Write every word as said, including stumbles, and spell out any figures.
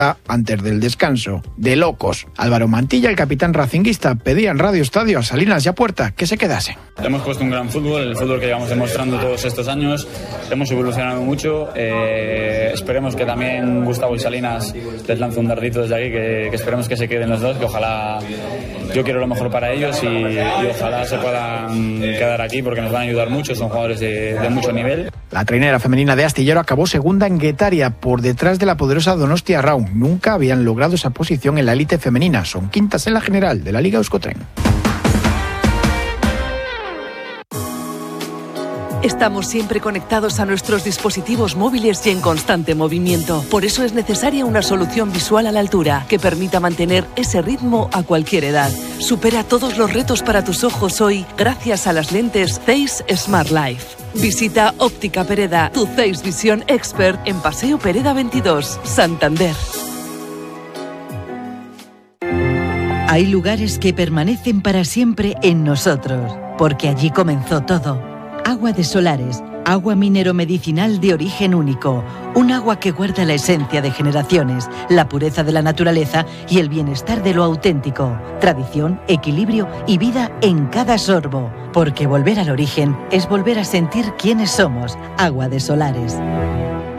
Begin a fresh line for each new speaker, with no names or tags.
antes del descanso. De locos. Álvaro Mantilla, el capitán racinguista, pedía en Radio Estadio a Salinas y a Puerta que se quedasen.
Hemos puesto un gran fútbol, el fútbol que llevamos demostrando todos estos años. Hemos evolucionado mucho. Eh, esperemos que también Gustavo y Salinas les lance un dardito desde aquí, que, que esperemos que se queden los dos, que ojalá, yo quiero lo mejor para ellos y, y ojalá se puedan quedar aquí porque nos van a ayudar mucho, son jugadores de, de mucho nivel.
La trainera femenina de Astillero acabó segunda en Guetaria, por detrás de la poderosa Donostia Raun. Nunca habían logrado esa posición en la élite femenina. Son quintas en la general de la Liga Euskotren.
Estamos siempre conectados a nuestros dispositivos móviles y en constante movimiento. Por eso es necesaria una solución visual a la altura que permita mantener ese ritmo a cualquier edad. Supera todos los retos para tus ojos hoy gracias a las lentes Zeiss Smart Life. Visita Óptica Pereda, tu Zeiss Visión Expert en Paseo Pereda veintidós, Santander.
Hay lugares que permanecen para siempre en nosotros, porque allí comenzó todo. Agua de Solares, agua minero medicinal de origen único, un agua que guarda la esencia de generaciones, la pureza de la naturaleza y el bienestar de lo auténtico, tradición, equilibrio y vida en cada sorbo, porque volver al origen es volver a sentir quiénes somos. Agua de Solares.